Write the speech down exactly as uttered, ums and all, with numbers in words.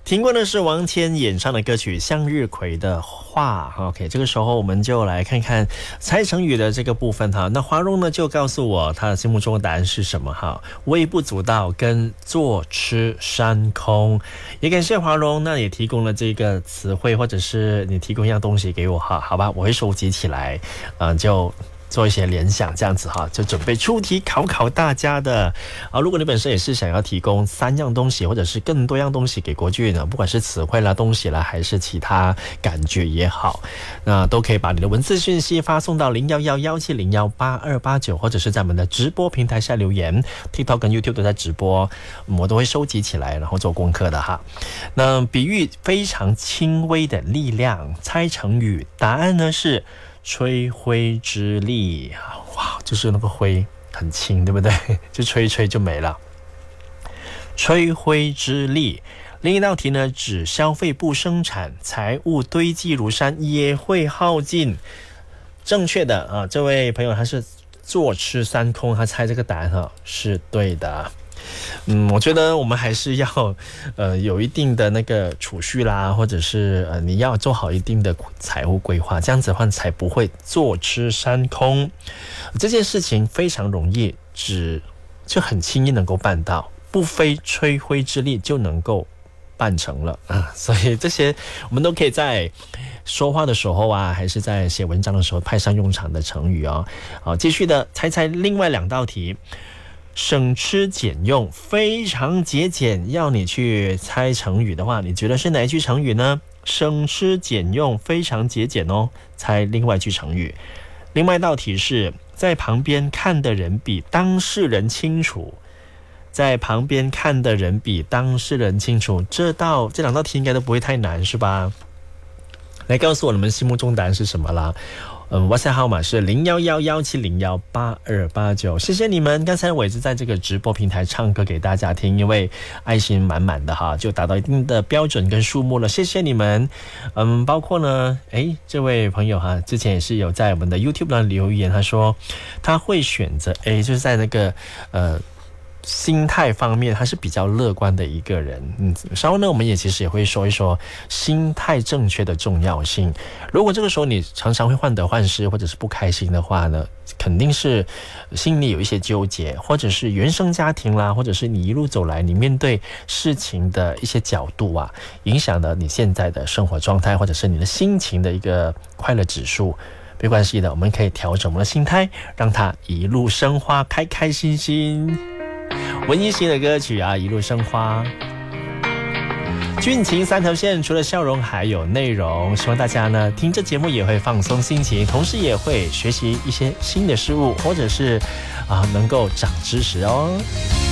听过的是王千演唱的歌曲《向日葵的画》。 OK， 这个时候我们就来看看猜成语的这个部分哈。那华荣呢就告诉我他的心目中的答案是什么哈？微不足道跟坐吃山空。也感谢华荣，那也提供了这个词汇，或者是你提供一样东西给我哈，好吧，我会收集起来，嗯、呃，就做一些联想，这样子哈，就准备出题考考大家的啊。如果你本身也是想要提供三样东西，或者是更多样东西给国剧呢，不管是词汇啦、东西啦，还是其他感觉也好，那都可以把你的文字讯息发送到零一一一七零一八二八九，或者是在我们的直播平台下留言。TikTok 跟 YouTube 都在直播，我都会收集起来，然后做功课的哈。那比喻非常轻微的力量，猜成语，答案呢是吹灰之力。哇，就是那个灰很轻，对不对？就吹一吹就没了。吹灰之力。另一道题呢，指消费不生产，财物堆积如山，也会耗尽。正确的啊，这位朋友他是坐吃山空，他猜这个答案哈是对的。嗯，我觉得我们还是要呃有一定的那个储蓄啦，或者是呃你要做好一定的财务规划，这样子的话才不会坐吃山空。这件事情非常容易，只就很轻易能够办到，不非吹灰之力就能够办成了啊！所以这些我们都可以在说话的时候啊，还是在写文章的时候派上用场的成语哦。好，继续的猜猜另外两道题。省吃俭用，非常节俭，要你去猜成语的话，你觉得是哪一句成语呢？省吃俭用，非常节俭哦，猜另外一句成语。另外一道题是在旁边看的人比当事人清楚，在旁边看的人比当事人清楚，这道这两道题应该都不会太难是吧？来告诉我你们心目中答案是什么啦？嗯 ，WhatsApp 号码是零幺幺幺七零幺八二八九，谢谢你们。刚才我也是在这个直播平台唱歌给大家听，因为爱心满满的哈，就达到一定的标准跟数目了，谢谢你们。嗯，包括呢，诶，这位朋友哈，之前也是有在我们的 YouTube 上留言，他说他会选择 A， 就是在那个呃。心态方面他是比较乐观的一个人。嗯，稍后呢我们也其实也会说一说心态正确的重要性。如果这个时候你常常会患得患失或者是不开心的话呢，肯定是心里有一些纠结，或者是原生家庭啦，或者是你一路走来你面对事情的一些角度啊，影响了你现在的生活状态，或者是你的心情的一个快乐指数。没关系的，我们可以调整我们的心态，让它一路生花，开开心心。文艺型的歌曲啊，一路生花。俊情三条线，除了笑容还有内容，希望大家呢听这节目也会放松心情，同时也会学习一些新的事物，或者是啊能够长知识哦。